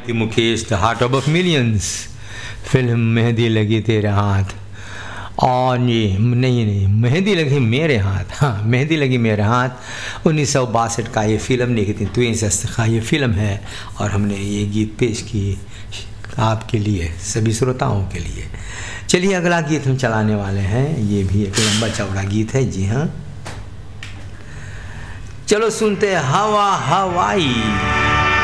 Mukesh the heart of millions, film mehndi लगी तेरे हाथ। और ये नहीं मेहंदी लगी मेरे हाथ, हाँ मेहंदी लगी मेरे हाथ 1962 का ये फिल्म निकली थी, का ये फिल्म है। और हमने ये गीत पेश किए आपके लिए, सभी श्रोताओं के लिए। चलिए अगला गीत हम चलाने वाले हैं, ये भी एक लंबा चौड़ा गीत है, जी हाँ। चलो सुनते हवा हवाई।